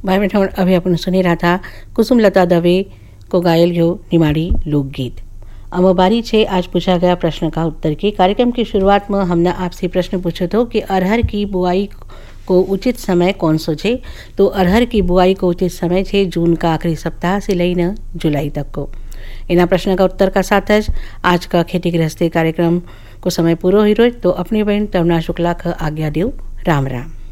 भाई बहन अभी अपन सुनी रहा था कुसुमलता दवे को गायल यो निमाड़ी लोकगीत। अब बारी छे आज पूछा गया प्रश्न का उत्तर की। कार्यक्रम की शुरुआत में हमने आपसे प्रश्न पूछा था कि अरहर की बुआई को उचित समय कौन सो छे। तो अरहर की बुआई को उचित समय छे जून का आखिरी सप्ताह से लेकर जुलाई तक को। इन प्रश्न का उत्तर का साथ आज का खेती गृहस्थी कार्यक्रम को समय पूरा हो रही। तो अपनी बहन तरुणा शुक्ला का आज्ञा देव। राम राम।